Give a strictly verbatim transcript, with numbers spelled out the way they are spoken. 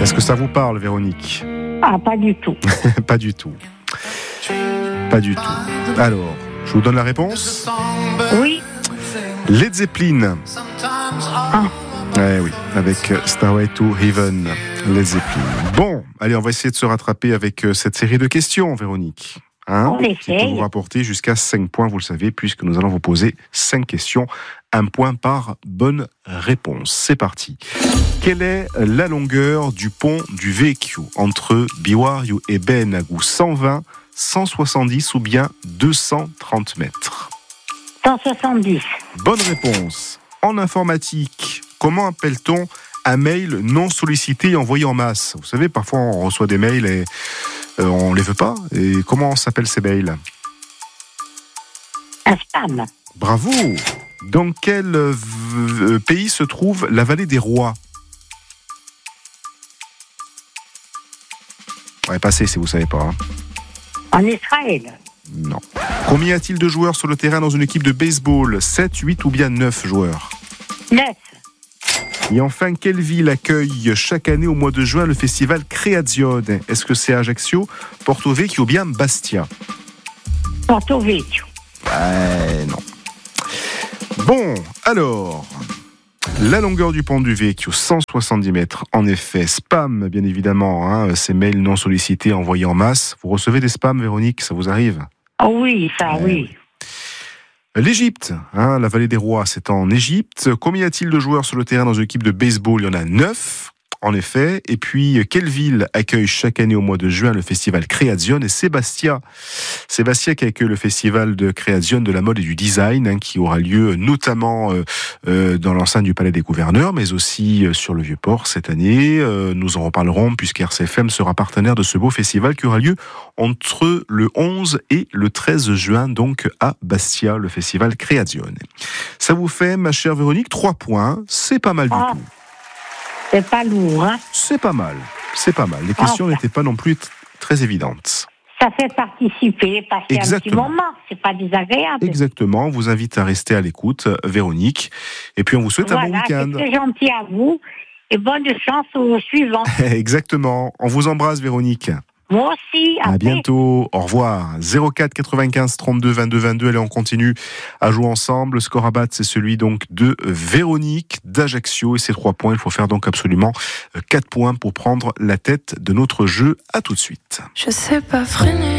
Est-ce que ça vous parle, Véronique? Ah, pas du tout. Pas du tout. Pas du tout. Alors, je vous donne la réponse. Oui. Led Zeppelin. Ah. Eh oui, avec Stairway to Heaven, Led Zeppelin. Bon, allez, on va essayer de se rattraper avec cette série de questions, Véronique. Hein, on essaye. Qui peut vous rapporter jusqu'à cinq points, vous le savez, puisque nous allons vous poser cinq questions. Un point par bonne réponse. C'est parti. Quelle est la longueur du pont du Vecchio entre Biwario et Benagu? cent vingt, cent soixante-dix ou bien deux cent trente mètres? cent soixante-dix. Bonne réponse. En informatique, comment appelle-t-on un mail non sollicité et envoyé en masse? Vous savez, parfois on reçoit des mails et euh, on ne les veut pas. Et comment s'appellent ces mails? Un spam. Bravo. Dans quel euh, v- pays se trouve la vallée des rois? Ouais, passez si vous ne savez pas. Hein. En Israël. Non. Combien y a-t-il de joueurs sur le terrain dans une équipe de baseball? sept, huit ou bien neuf joueurs? neuf. Et enfin, quelle ville accueille chaque année au mois de juin le festival Creazione? Est-ce que c'est Ajaccio, Porto Vecchio ou bien Bastia? Porto Vecchio. Euh, non. Bon, alors, la longueur du pont du Vecchio, cent soixante-dix mètres. En effet, spam, bien évidemment, hein, ces mails non sollicités envoyés en masse. Vous recevez des spams, Véronique, ça vous arrive? Oh oui, ça, Euh, oui. L'Égypte, hein, la vallée des rois, c'est en Égypte. Combien y a-t-il de joueurs sur le terrain dans une équipe de baseball? Il y en a neuf, en effet. Et puis, quelle ville accueille chaque année au mois de juin le festival Creazione? Et c'est Bastia. C'est Bastia qui accueille le festival de Creazione de la mode et du design, hein, qui aura lieu notamment euh, euh, dans l'enceinte du Palais des Gouverneurs, mais aussi euh, sur le Vieux-Port cette année. Euh, nous en reparlerons puisque R C F M sera partenaire de ce beau festival qui aura lieu entre le onze et le treize juin, donc à Bastia, le festival Creazione. Ça vous fait, ma chère Véronique, trois points. C'est pas mal du Ah. tout. C'est pas lourd, hein. C'est pas mal. C'est pas mal. Les questions Ah. n'étaient pas non plus t- très évidentes. Ça fait participer, passer un petit Exactement. moment. C'est pas désagréable. Exactement. On vous invite à rester à l'écoute, Véronique. Et puis, on vous souhaite un bon Voilà, week-end. c'est très gentil à vous. Et bonne chance au suivant. Exactement. On vous embrasse, Véronique. Moi aussi. À après. bientôt. Au revoir. zéro quatre quatre-vingt-quinze trente-deux vingt-deux vingt-deux. Allez, on continue à jouer ensemble. Le score à battre, c'est celui donc de Véronique d'Ajaccio. Et ces trois points, il faut faire donc absolument quatre points pour prendre la tête de notre jeu. À tout de suite. Je sais pas freiner.